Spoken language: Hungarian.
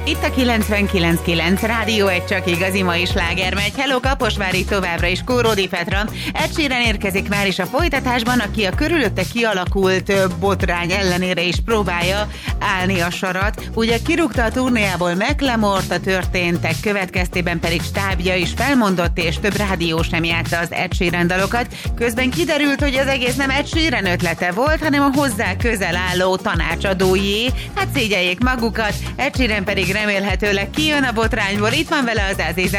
Itt a 99.9 Rádió, egy csak igazi mai sláger megy. Hello, Kaposvári továbbra is Kóródi Petra. Ed Sheeran érkezik már is a folytatásban, aki a körülötte kialakult botrány ellenére is próbálja állni a sarat. Ugye kirúgta a turnéjából Macklemore-t, a történtek következtében pedig stábja is felmondott, és több rádió sem játsza az Ed Sheeran dalokat. Közben kiderült, hogy az egész nem Ed Sheeran ötlete volt, hanem a hozzá közel álló tanácsadójé. Hát szégyeljék magukat, Ed Sheeran pedig remélhetőleg kijön a botrányból. Itt van vele az Aziz